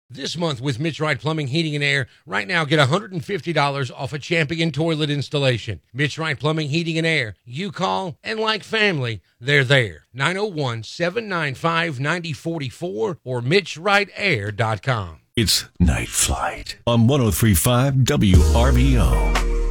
This month with Mitch Wright Plumbing, Heating, and Air. Right now, get $150 off a Champion toilet installation. Mitch Wright Plumbing, Heating, and Air. You call, and like family, they're there. 901-795-9044 or MitchWrightAir.com. It's Night Flight on 103.5 WRBO.